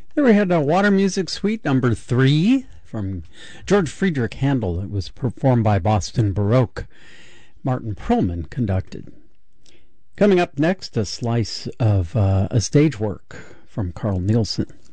There we had a Water Music Suite number 3 from George Friedrich Handel. It was performed by Boston Baroque. Martin Perlman conducted. Coming up next, a slice of a stage work from Carl Nielsen.